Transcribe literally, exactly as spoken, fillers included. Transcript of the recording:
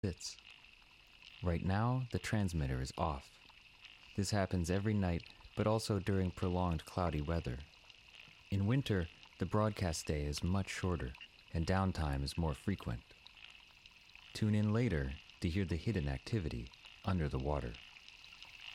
sits. Right now, the transmitter is off. This happens every night, but also during prolonged cloudy weather. In winter, the broadcast day is much shorter, and downtime is more frequent. Tune in later to hear the hidden activity under the water.